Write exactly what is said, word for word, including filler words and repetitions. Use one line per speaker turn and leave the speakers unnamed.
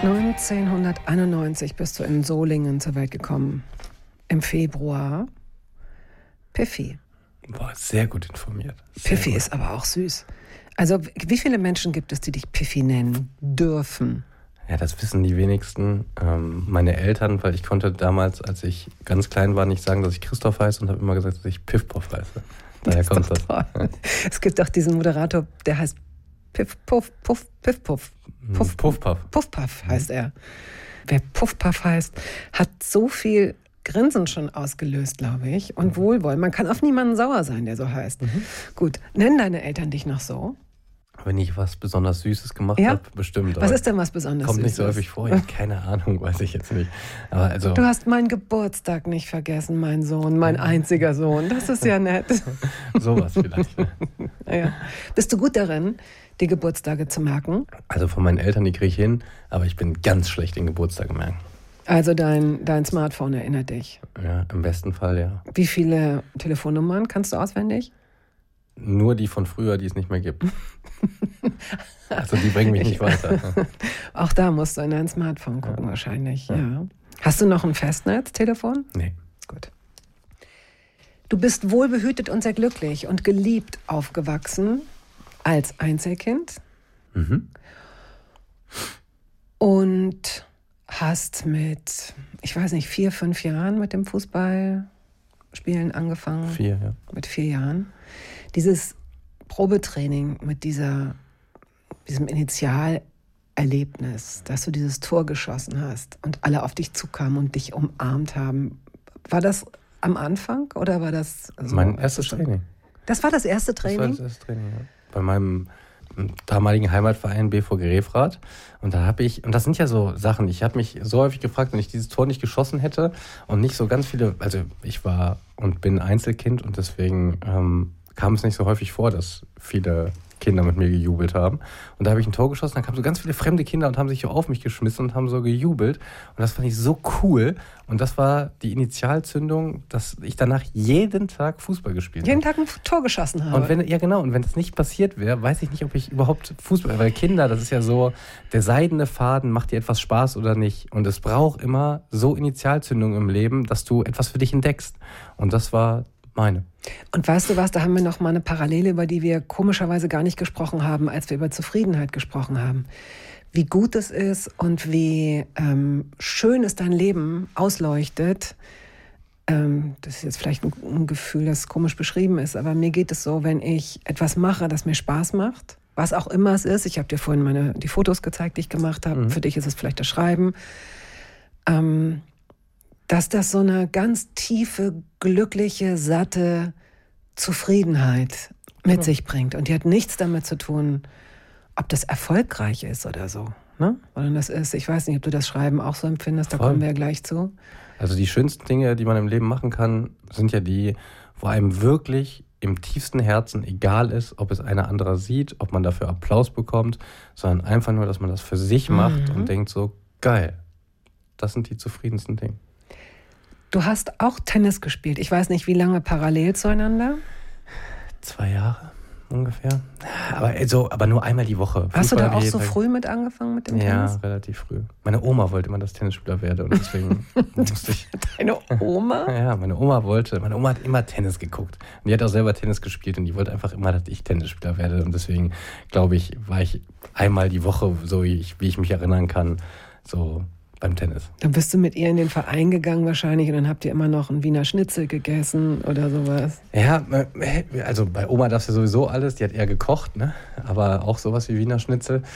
neunzehnhunderteinundneunzig bist du in Solingen zur Welt gekommen. Im Februar. Piffy.
Boah, sehr gut informiert. Sehr
Piffy
gut.
ist aber auch süß. Also wie viele Menschen gibt es, die dich Piffy nennen dürfen?
Ja, das wissen die wenigsten. Ähm, meine Eltern, weil ich konnte damals, als ich ganz klein war, nicht sagen, dass ich Christoph heiße und habe immer gesagt, dass ich Piff-Puff heiße. Daher kommt das.
Toll. Es gibt auch diesen Moderator, der heißt Piff, Puff, Puff, Piff, Puff. Puff,
Puff-Puff.
Puff-Puff heißt er. Wer Puff-Puff heißt, hat so viel Grinsen schon ausgelöst, glaube ich, und Wohlwollen. Man kann auf niemanden sauer sein, der so heißt. Mhm. Gut, nennen deine Eltern dich noch so?
Wenn ich was besonders Süßes gemacht
Ja?
habe, bestimmt.
Was ist denn was besonders
kommt
Süßes?
Kommt nicht so häufig vor. Ich habe keine Ahnung, weiß ich jetzt nicht. Aber also
du hast meinen Geburtstag nicht vergessen, mein Sohn, mein einziger Sohn. Das ist ja nett.
Sowas vielleicht. Ne?
Ja. Bist du gut darin, die Geburtstage zu merken?
Also von meinen Eltern, die kriege ich hin, aber ich bin ganz schlecht in Geburtstage merken.
Also dein, dein Smartphone erinnert dich?
Ja, im besten Fall, ja.
Wie viele Telefonnummern kannst du auswendig?
Nur die von früher, die es nicht mehr gibt. Also die bringen mich nicht weiter.
Auch da musst du in dein Smartphone gucken, ja. Wahrscheinlich. Ja. Ja. Hast du noch ein Festnetztelefon?
Nee.
Gut. Du bist wohlbehütet und sehr glücklich und geliebt aufgewachsen als Einzelkind.
Mhm.
Und hast mit, ich weiß nicht, vier, fünf Jahren mit dem Fußballspielen angefangen.
Vier, ja.
Mit vier Jahren. Dieses Probetraining mit dieser, diesem Initialerlebnis, dass du dieses Tor geschossen hast und alle auf dich zukamen und dich umarmt haben. War das am Anfang oder war das so?
Mein erstes Training.
Das war das erste Training?
Das war das erste Training, ja. Bei meinem damaligen Heimatverein B V Grefrath. Und da habe ich, und das sind ja so Sachen, ich habe mich so häufig gefragt, wenn ich dieses Tor nicht geschossen hätte und nicht so ganz viele, also ich war und bin Einzelkind und deswegen ähm, kam es nicht so häufig vor, dass viele Kinder mit mir gejubelt haben. Und da habe ich ein Tor geschossen, dann kamen so ganz viele fremde Kinder und haben sich so auf mich geschmissen und haben so gejubelt. Und das fand ich so cool. Und das war die Initialzündung, dass ich danach jeden Tag Fußball gespielt
jeden
habe.
Jeden Tag ein Tor geschossen habe.
Und wenn, ja genau, und wenn das nicht passiert wäre, weiß ich nicht, ob ich überhaupt Fußball, weil Kinder, das ist ja so, der seidene Faden, macht dir etwas Spaß oder nicht. Und es braucht immer so Initialzündung im Leben, dass du etwas für dich entdeckst. Und das war meine.
Und weißt du was, da haben wir noch mal eine Parallele, über die wir komischerweise gar nicht gesprochen haben, als wir über Zufriedenheit gesprochen haben. Wie gut es ist und wie ähm, schön es dein Leben ausleuchtet. Ähm, das ist jetzt vielleicht ein, ein Gefühl, das komisch beschrieben ist, aber mir geht es so, wenn ich etwas mache, das mir Spaß macht, was auch immer es ist. Ich habe dir vorhin meine, die Fotos gezeigt, die ich gemacht habe. Mhm. Für dich ist es vielleicht das Schreiben. Ähm, dass das so eine ganz tiefe, glückliche, satte Zufriedenheit mit genau. sich bringt. Und die hat nichts damit zu tun, ob das erfolgreich ist oder so. Ne? Sondern das ist, ich weiß nicht, ob du das Schreiben auch so empfindest, da Voll. kommen wir ja gleich zu.
Also die schönsten Dinge, die man im Leben machen kann, sind ja die, wo einem wirklich im tiefsten Herzen egal ist, ob es einer anderer sieht, ob man dafür Applaus bekommt, sondern einfach nur, dass man das für sich macht mhm. und denkt so, geil, das sind die zufriedensten Dinge.
Du hast auch Tennis gespielt. Ich weiß nicht, wie lange parallel zueinander?
Zwei Jahre ungefähr. Aber, also, aber nur einmal die Woche.
Hast du da auch so früh mit angefangen mit dem
ja,
Tennis?
Ja, relativ früh. Meine Oma wollte immer, dass ich Tennisspieler werde und deswegen musste ich...
Deine Oma?
Ja, meine Oma wollte. Meine Oma hat immer Tennis geguckt. Und die hat auch selber Tennis gespielt und die wollte einfach immer, dass ich Tennisspieler werde. Und deswegen, glaube ich, war ich einmal die Woche, so wie ich, wie ich mich erinnern kann, so... beim Tennis.
Dann bist du mit ihr in den Verein gegangen wahrscheinlich und dann habt ihr immer noch einen Wiener Schnitzel gegessen oder sowas.
Ja, also bei Oma darfst du sowieso alles, die hat eher gekocht, ne? Aber auch sowas wie Wiener Schnitzel.